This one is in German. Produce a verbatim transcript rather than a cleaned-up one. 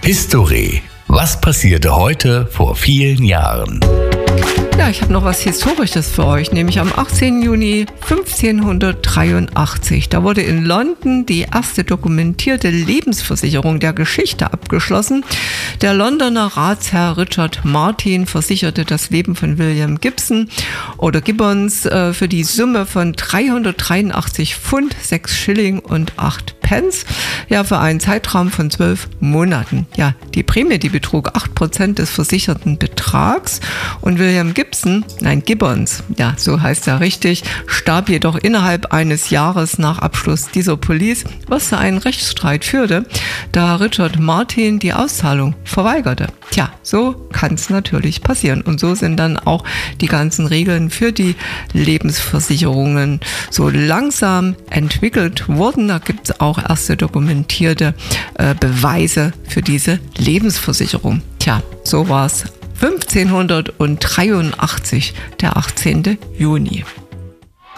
History. Was passierte heute vor vielen Jahren? Ja, ich habe noch was Historisches für euch, nämlich am achtzehnten Juni fünfzehnhundertdreiundachtzig. Da wurde in London die erste dokumentierte Lebensversicherung der Geschichte abgeschlossen. Der Londoner Ratsherr Richard Martin versicherte das Leben von William Gibson oder Gibbons äh, für die Summe von dreihundertdreiundachtzig Pfund, sechs Schilling und acht Pence, ja, für einen Zeitraum von zwölf Monaten. Ja, die Prämie, die betrug acht Prozent des versicherten Betrags und William Gibson, nein, Gibbons, ja, so heißt er richtig, starb jedoch innerhalb eines Jahres nach Abschluss dieser Police, was zu einem Rechtsstreit führte, da Richard Martin die Auszahlung verweigerte. Tja, so kann es natürlich passieren. Und so sind dann auch die ganzen Regeln für die Lebensversicherungen so langsam entwickelt worden. Da gibt es auch erste dokumentierte äh, Beweise für diese Lebensversicherung. Tja, so war es fünfzehnhundertdreiundachtzig, der achtzehnten Juni.